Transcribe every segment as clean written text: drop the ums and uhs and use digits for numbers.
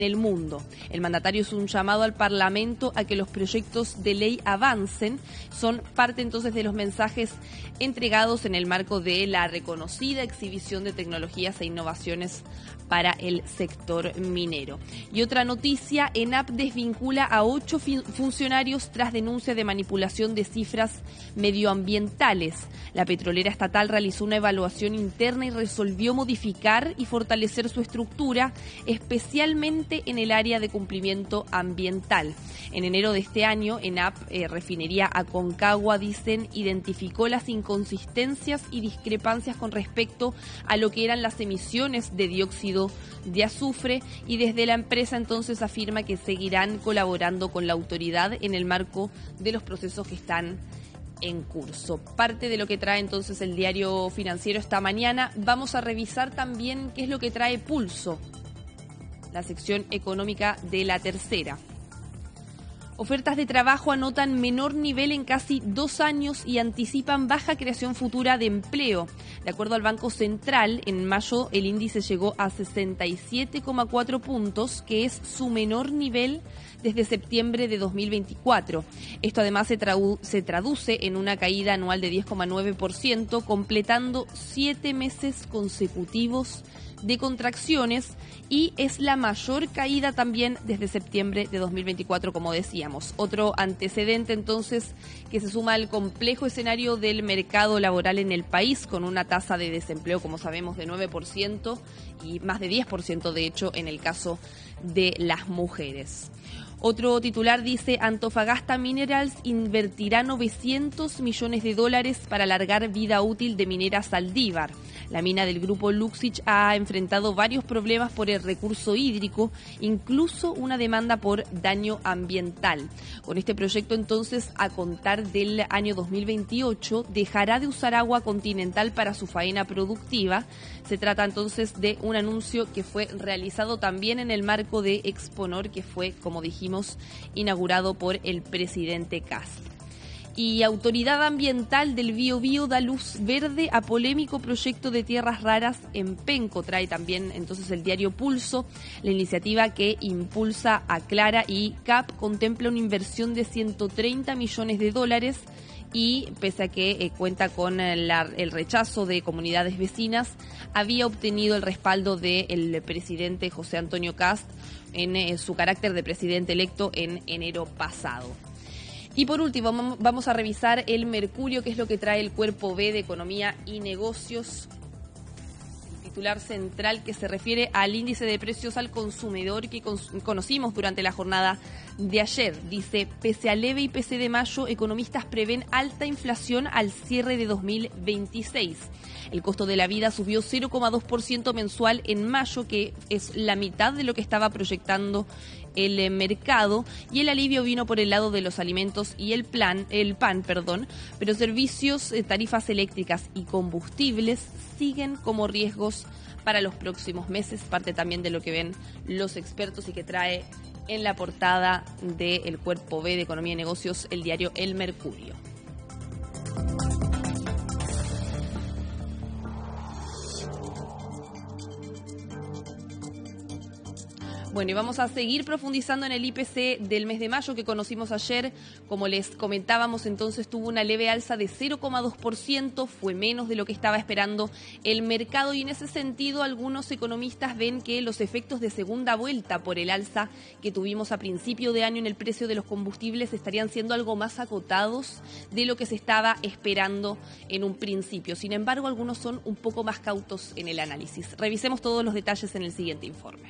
el mundo. El mandatario hizo un llamado al Parlamento a que los proyectos de ley avancen. Son parte entonces de los mensajes entregados en el marco de la reconocida exhibición de tecnologías e innovaciones para el sector minero. Y otra noticia, ENAP desvincula a 8 funcionarios tras denuncia de manipulación de cifras medioambientales. La petrolera estatal realizó una evaluación interna y resolvió modificar y fortalecer su estructura, especialmente en el área de cumplimiento ambiental. En enero de este año, ENAP, refinería Aconcagua, dicen, identificó las inconsistencias y discrepancias con respecto a lo que eran las emisiones de dióxido de azufre, y desde la empresa entonces afirma que seguirán colaborando con la autoridad en el marco de los procesos que están en curso. Parte de lo que trae entonces el Diario Financiero esta mañana. Vamos a revisar también qué es lo que trae Pulso, la sección económica de La Tercera. Ofertas de trabajo anotan menor nivel en casi 2 años y anticipan baja creación futura de empleo. De acuerdo al Banco Central, en mayo el índice llegó a 67,4 puntos, que es su menor nivel desde septiembre de 2024. Esto además se traduce en una caída anual de 10,9%, completando 7 meses consecutivos de contracciones, y es la mayor caída también desde septiembre de 2024, como decíamos. Otro antecedente entonces que se suma al complejo escenario del mercado laboral en el país, con una tasa de desempleo, como sabemos, de 9% y más de 10% de hecho en el caso de las mujeres. Otro titular dice: Antofagasta Minerals invertirá $900 millones para alargar vida útil de minera Saldívar. La mina del grupo Luxich ha enfrentado varios problemas por el recurso hídrico, incluso una demanda por daño ambiental. Con este proyecto entonces, a contar del año 2028, dejará de usar agua continental para su faena productiva. Se trata entonces de un anuncio que fue realizado también en el marco de Exponor, que fue, como dijimos, inaugurado por el presidente Kast. Y Autoridad Ambiental del Biobío da luz verde a polémico proyecto de tierras raras en Penco. Trae también entonces el diario Pulso. La iniciativa que impulsa Aclara y CAP contempla una inversión de $130 millones, y pese a que cuenta con el rechazo de comunidades vecinas, había obtenido el respaldo del presidente José Antonio Kast en su carácter de presidente electo en enero pasado. Y por último, vamos a revisar el Mercurio, que es lo que trae el cuerpo B de Economía y Negocios. Titular central que se refiere al índice de precios al consumidor que conocimos durante la jornada de ayer. Dice: pese al leve IPC de mayo, economistas prevén alta inflación al cierre de 2026. El costo de la vida subió 0,2% mensual en mayo, que es la mitad de lo que estaba proyectando el mercado, y el alivio vino por el lado de los alimentos y el pan, pero servicios, tarifas eléctricas y combustibles siguen como riesgos para los próximos meses, parte también de lo que ven los expertos y que trae en la portada del cuerpo B de Economía y Negocios el diario El Mercurio. Bueno, y vamos a seguir profundizando en el IPC del mes de mayo que conocimos ayer. Como les comentábamos, entonces tuvo una leve alza de 0,2%, fue menos de lo que estaba esperando el mercado, y en ese sentido algunos economistas ven que los efectos de segunda vuelta por el alza que tuvimos a principio de año en el precio de los combustibles estarían siendo algo más acotados de lo que se estaba esperando en un principio. Sin embargo, algunos son un poco más cautos en el análisis. Revisemos todos los detalles en el siguiente informe.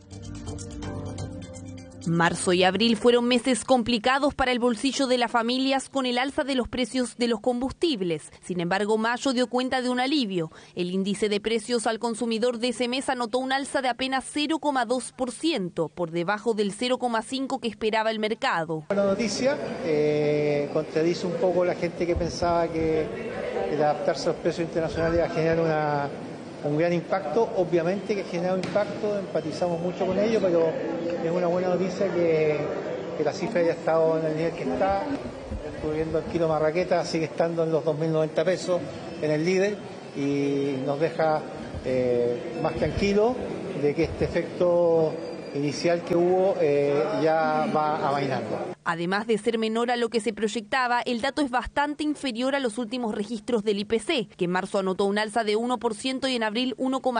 Marzo y abril fueron meses complicados para el bolsillo de las familias con el alza de los precios de los combustibles. Sin embargo, mayo dio cuenta de un alivio. El índice de precios al consumidor de ese mes anotó un alza de apenas 0,2%, por debajo del 0,5% que esperaba el mercado. Buena noticia, contradice un poco la gente que pensaba que el adaptarse a los precios internacionales iba a generar un gran impacto. Obviamente que genera un impacto, empatizamos mucho con ello, pero es una buena noticia que la cifra haya estado en el nivel que está. Estuve viendo el kilo marraqueta, sigue estando en los 2.090 pesos en el líder, y nos deja más tranquilo de que este efecto inicial que hubo ya va amainando. Además de ser menor a lo que se proyectaba, el dato es bastante inferior a los últimos registros del IPC, que en marzo anotó un alza de 1% y en abril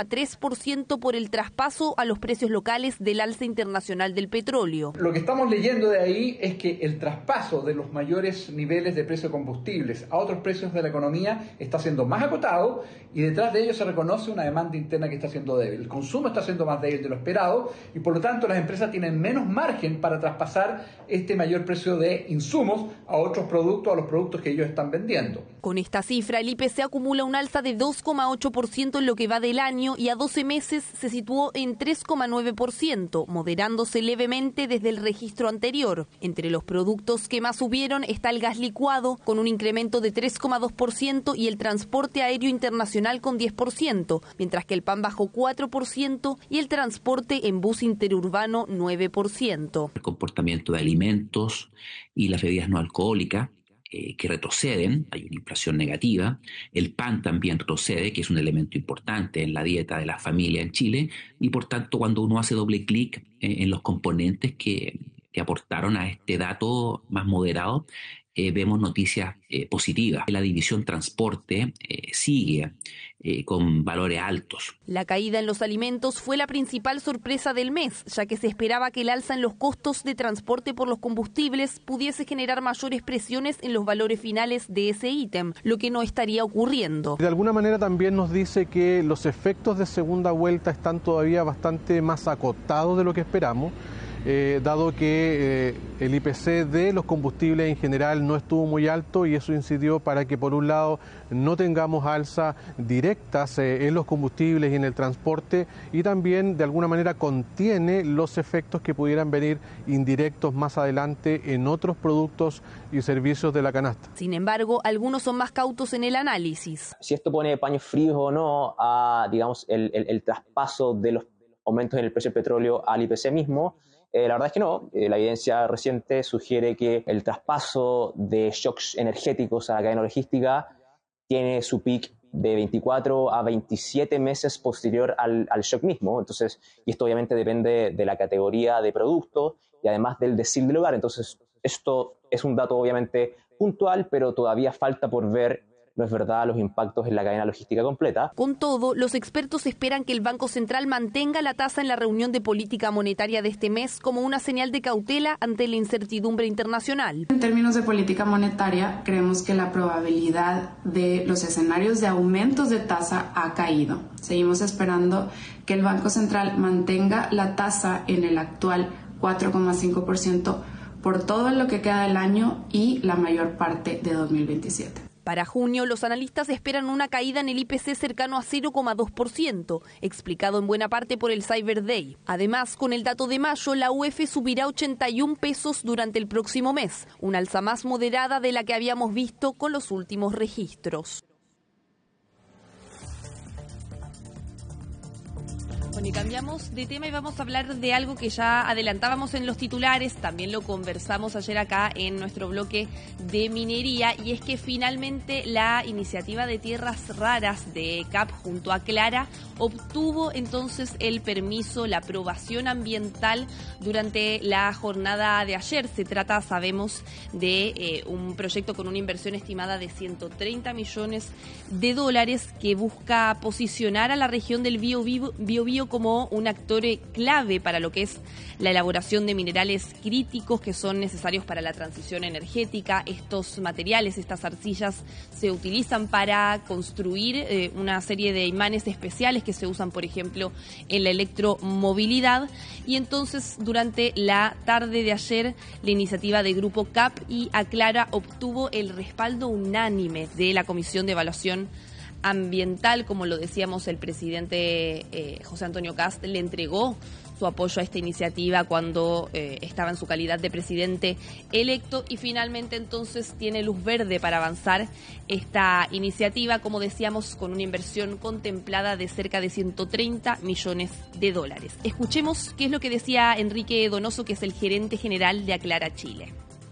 1,3% por el traspaso a los precios locales del alza internacional del petróleo. Lo que estamos leyendo de ahí es que el traspaso de los mayores niveles de precio de combustibles a otros precios de la economía está siendo más acotado y detrás de ello se reconoce una demanda interna que está siendo débil. El consumo está siendo más débil de lo esperado y por lo tanto las empresas tienen menos margen para traspasar este mayor precio de insumos a otros productos, a los productos que ellos están vendiendo. Con esta cifra, el IPC acumula un alza de 2,8% en lo que va del año y a 12 meses se situó en 3,9%, moderándose levemente desde el registro anterior. Entre los productos que más subieron está el gas licuado, con un incremento de 3,2% y el transporte aéreo internacional con 10%, mientras que el pan bajó 4% y el transporte en bus interurbano 9%. El comportamiento de alimentos y las bebidas no alcohólicas que retroceden, hay una inflación negativa, el pan también retrocede, que es un elemento importante en la dieta de la familia en Chile, y por tanto cuando uno hace doble clic en los componentes que aportaron a este dato más moderado, vemos noticias positivas. La división transporte sigue con valores altos. La caída en los alimentos fue la principal sorpresa del mes, ya que se esperaba que el alza en los costos de transporte por los combustibles pudiese generar mayores presiones en los valores finales de ese ítem, lo que no estaría ocurriendo. De alguna manera también nos dice que los efectos de segunda vuelta están todavía bastante más acotados de lo que esperamos. Dado que el IPC de los combustibles en general no estuvo muy alto y eso incidió para que por un lado no tengamos alzas directas en los combustibles y en el transporte y también de alguna manera contiene los efectos que pudieran venir indirectos más adelante en otros productos y servicios de la canasta. Sin embargo, algunos son más cautos en el análisis. Si esto pone paños fríos o no a, digamos, el traspaso de los aumentos en el precio del petróleo al IPC mismo, la verdad es que no. La evidencia reciente sugiere que el traspaso de shocks energéticos a la cadena logística tiene su peak de 24 a 27 meses posterior al shock mismo. Entonces, y esto obviamente depende de la categoría de producto y además del decil del hogar. Entonces, esto es un dato obviamente puntual, pero todavía falta por ver, no es verdad, los impactos en la cadena logística completa. Con todo, los expertos esperan que el Banco Central mantenga la tasa en la reunión de política monetaria de este mes como una señal de cautela ante la incertidumbre internacional. En términos de política monetaria, creemos que la probabilidad de los escenarios de aumentos de tasa ha caído. Seguimos esperando que el Banco Central mantenga la tasa en el actual 4,5% por todo lo que queda del año y la mayor parte de 2027. Para junio, los analistas esperan una caída en el IPC cercano a 0,2%, explicado en buena parte por el Cyber Day. Además, con el dato de mayo, la UF subirá 81 pesos durante el próximo mes, una alza más moderada de la que habíamos visto con los últimos registros. Bueno, y cambiamos de tema y vamos a hablar de algo que ya adelantábamos en los titulares, también lo conversamos ayer acá en nuestro bloque de minería, y es que finalmente la iniciativa de tierras raras de CAP junto a Aclara obtuvo entonces el permiso, la aprobación ambiental durante la jornada de ayer. Se trata, sabemos, de un proyecto con una inversión estimada de $130 millones que busca posicionar a la región del Biobío como un actor clave para lo que es la elaboración de minerales críticos que son necesarios para la transición energética. Estos materiales, estas arcillas, se utilizan para construir una serie de imanes especiales que se usan, por ejemplo, en la electromovilidad. Y entonces, durante la tarde de ayer, la iniciativa de Grupo CAP y Aclara obtuvo el respaldo unánime de la Comisión de Evaluación Ambiental. Como lo decíamos, el presidente José Antonio Kast le entregó su apoyo a esta iniciativa cuando estaba en su calidad de presidente electo, y finalmente entonces tiene luz verde para avanzar esta iniciativa, como decíamos, con una inversión contemplada de cerca de $130 millones. Escuchemos qué es lo que decía Enrique Donoso, que es el gerente general de Aclara Chile.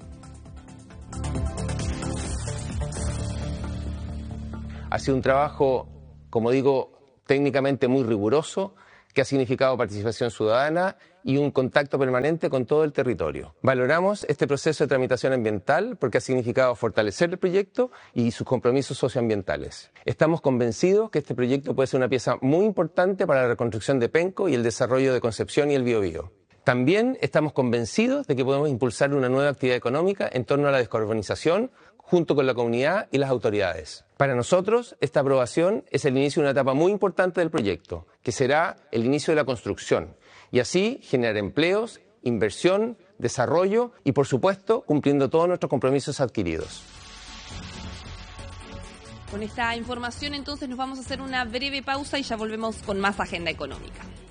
Ha sido un trabajo, como digo, técnicamente muy riguroso, que ha significado participación ciudadana y un contacto permanente con todo el territorio. Valoramos este proceso de tramitación ambiental porque ha significado fortalecer el proyecto y sus compromisos socioambientales. Estamos convencidos que este proyecto puede ser una pieza muy importante para la reconstrucción de Penco y el desarrollo de Concepción y el Biobío. También estamos convencidos de que podemos impulsar una nueva actividad económica en torno a la descarbonización junto con la comunidad y las autoridades. Para nosotros, esta aprobación es el inicio de una etapa muy importante del proyecto, que será el inicio de la construcción, y así generar empleos, inversión, desarrollo y, por supuesto, cumpliendo todos nuestros compromisos adquiridos. Con esta información, entonces, nos vamos a hacer una breve pausa y ya volvemos con más Agenda Económica.